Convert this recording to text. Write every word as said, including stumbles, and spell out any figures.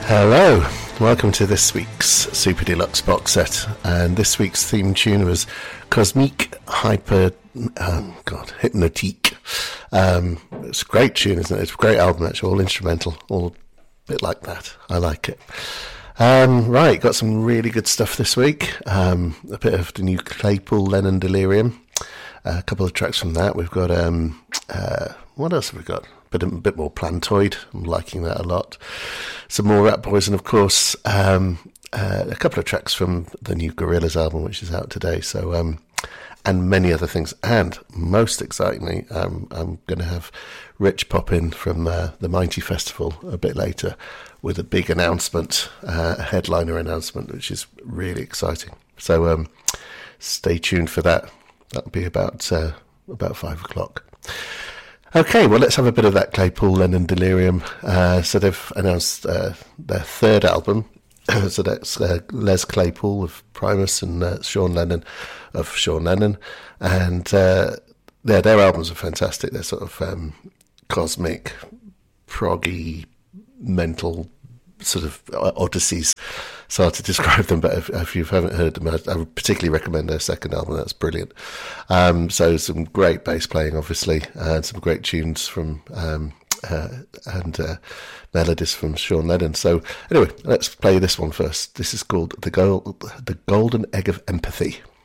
Hello, welcome to this week's Super Deluxe box set, and this week's theme tune was Cosmique Hyper, um, God, Hypnotique. Um, it's a great tune, isn't it? It's a great album, actually, all instrumental, all a bit like that. I like it. Um, right, got some really good stuff this week. Um, a bit of the new Claypool Lennon Delirium, a couple of tracks from that. We've got, um, uh, what else have we got? But a bit more Plantoid. I'm liking that a lot. Some more Rat Boys, and of course, um, uh, a couple of tracks from the new Gorillaz album, which is out today. So, um, and many other things. And most excitingly, um, I'm going to have Rich pop in from uh, the Mighty Festival a bit later with a big announcement, uh, a headliner announcement, which is really exciting. So, um, stay tuned for that. That'll be about uh, about five o'clock. Okay, well, let's have a bit of that Claypool Lennon Delirium. Uh, so they've announced uh, their third album. So that's uh, Les Claypool of Primus and uh, Sean Lennon of Sean Lennon. And uh, yeah, their albums are fantastic. They're sort of um, cosmic, proggy, mental sort of odysseys. So hard to describe them, but if, if you haven't heard them, I, I would particularly recommend their second album. That's brilliant. Um, so some great bass playing, obviously, and some great tunes from um, uh, and uh, melodies from Sean Lennon. So anyway, let's play this one first. This is called the Gold, the Golden Egg of Empathy.